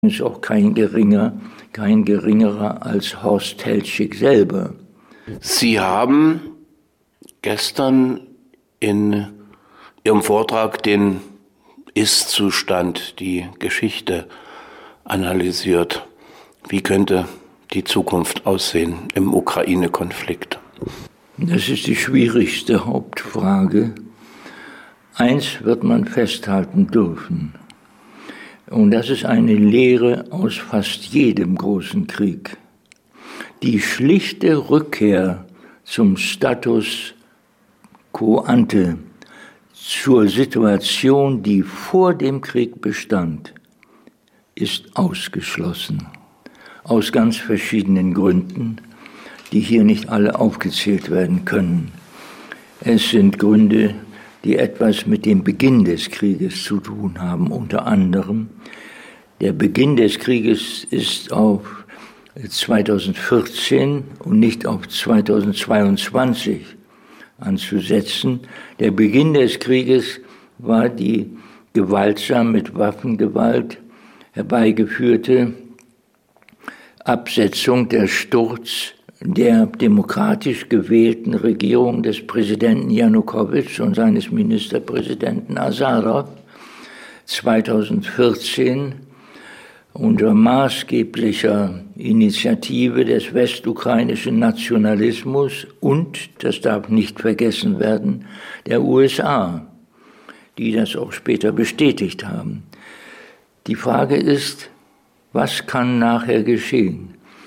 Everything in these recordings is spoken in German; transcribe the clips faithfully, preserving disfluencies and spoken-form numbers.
ist auch kein geringer, kein geringerer als Horst Teltschik selber. Sie haben gestern in Ihrem Vortrag den Ist-Zustand, die Geschichte analysiert. Wie könnte die Zukunft aussehen im Ukraine-Konflikt? Das ist die schwierigste Hauptfrage. Eins wird man festhalten dürfen. Und das ist eine Lehre aus fast jedem großen Krieg. Die schlichte Rückkehr zum Status quo ante, zur Situation, die vor dem Krieg bestand, ist ausgeschlossen. Aus ganz verschiedenen Gründen, die hier nicht alle aufgezählt werden können. Es sind Gründe, die etwas mit dem Beginn des Krieges zu tun haben, unter anderem. Der Beginn des Krieges ist auf zweitausendvierzehn und nicht auf zweitausendzweiundzwanzig anzusetzen. Der Beginn des Krieges war die gewaltsam mit Waffengewalt herbeigeführte Absetzung, der Sturz der demokratisch gewählten Regierung des Präsidenten Janukowitsch und seines Ministerpräsidenten Asarow zweitausendvierzehn unter maßgeblicher Initiative des westukrainischen Nationalismus und, das darf nicht vergessen werden, der U S A, die das auch später bestätigt haben. Die Frage ist, was kann nachher geschehen?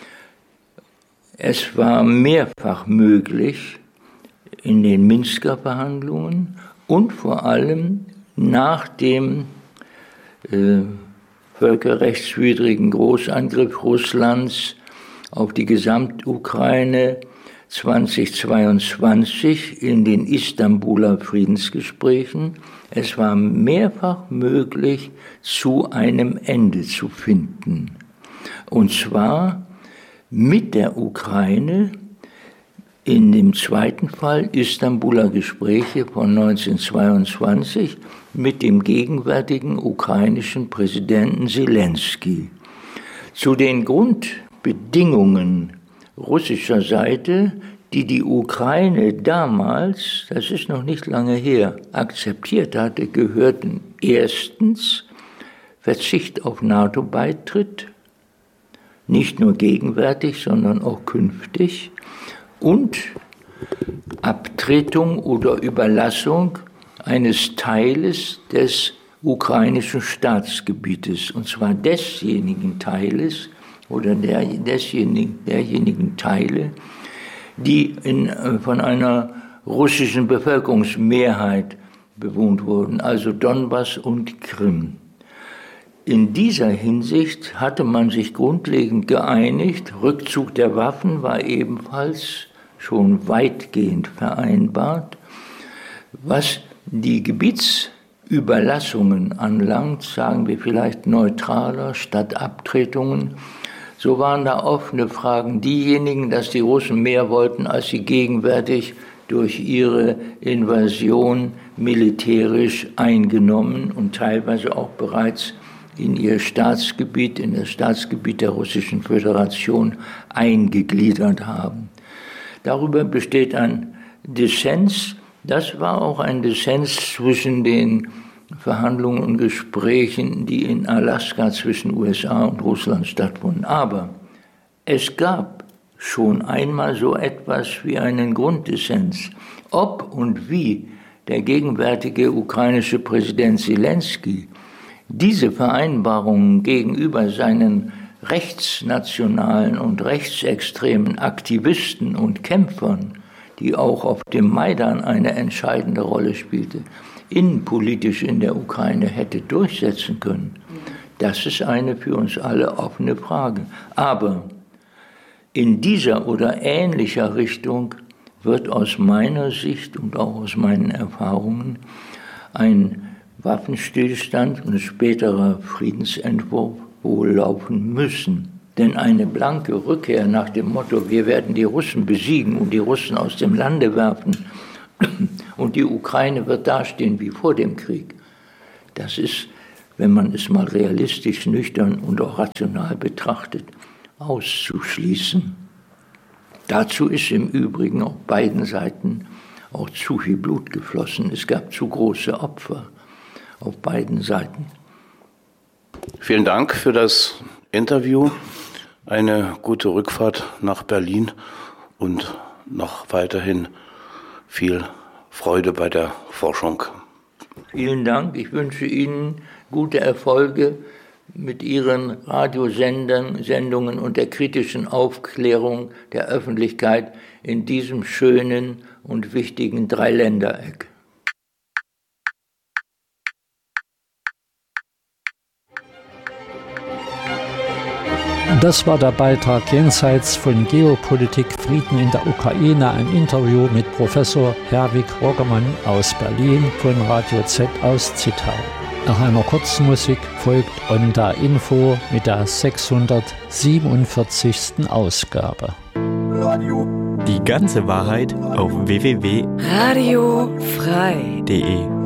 Es war mehrfach möglich in den Minsker Verhandlungen und vor allem nach dem äh, völkerrechtswidrigen Großangriff Russlands auf die Gesamtukraine zweitausendzweiundzwanzig in den Istanbuler Friedensgesprächen. Es war mehrfach möglich, zu einem Ende zu finden. Und zwar mit der Ukraine, in dem zweiten Fall Istanbuler Gespräche von neunzehnhundertzweiundzwanzig mit dem gegenwärtigen ukrainischen Präsidenten Selenskyj. Zu den Grundbedingungen russischer Seite, die die Ukraine damals, das ist noch nicht lange her, akzeptiert hatte, gehörten erstens Verzicht auf NATO-Beitritt, nicht nur gegenwärtig, sondern auch künftig, und Abtretung oder Überlassung eines Teiles des ukrainischen Staatsgebietes, und zwar desjenigen Teiles oder der, desjenigen, derjenigen Teile, die in, von einer russischen Bevölkerungsmehrheit bewohnt wurden, also Donbass und Krim. In dieser Hinsicht hatte man sich grundlegend geeinigt. Rückzug der Waffen war ebenfalls schon weitgehend vereinbart. Was die Gebietsüberlassungen anlangt, sagen wir vielleicht neutraler statt Abtretungen, so waren da offene Fragen. Diejenigen, dass die Russen mehr wollten, als sie gegenwärtig durch ihre Invasion militärisch eingenommen und teilweise auch bereits in ihr Staatsgebiet, in das Staatsgebiet der Russischen Föderation eingegliedert haben. Darüber besteht ein Dissens. Das war auch ein Dissens zwischen den Verhandlungen und Gesprächen, die in Alaska zwischen U S A und Russland stattfanden. Aber es gab schon einmal so etwas wie einen Grunddissens. Ob und wie der gegenwärtige ukrainische Präsident Selenskyj diese Vereinbarungen gegenüber seinen rechtsnationalen und rechtsextremen Aktivisten und Kämpfern, die auch auf dem Maidan eine entscheidende Rolle spielte, innenpolitisch in der Ukraine hätte durchsetzen können, das ist eine für uns alle offene Frage. Aber in dieser oder ähnlicher Richtung wird aus meiner Sicht und auch aus meinen Erfahrungen ein Waffenstillstand und späterer Friedensentwurf wohl laufen müssen. Denn eine blanke Rückkehr nach dem Motto, wir werden die Russen besiegen und die Russen aus dem Lande werfen und die Ukraine wird dastehen wie vor dem Krieg, das ist wenn man es mal realistisch, nüchtern und auch rational betrachtet, auszuschließen. Dazu ist im Übrigen auf beiden Seiten auch zu viel Blut geflossen. Es gab zu große Opfer auf beiden Seiten. Vielen Dank für das Interview. Eine gute Rückfahrt nach Berlin und noch weiterhin viel Freude bei der Forschung. Vielen Dank. Ich wünsche Ihnen gute Erfolge mit Ihren Radiosendern, Sendungen und der kritischen Aufklärung der Öffentlichkeit in diesem schönen und wichtigen Dreiländereck. Das war der Beitrag Jenseits von Geopolitik, Frieden in der Ukraine, ein Interview mit Professor Herwig Roggemann aus Berlin von Radio Z aus Zittau. Nach einer kurzen Musik folgt Onda Info mit der sechshundertsiebenundvierzigsten Ausgabe. Radio. Die ganze Wahrheit auf w w w punkt radiofrei punkt de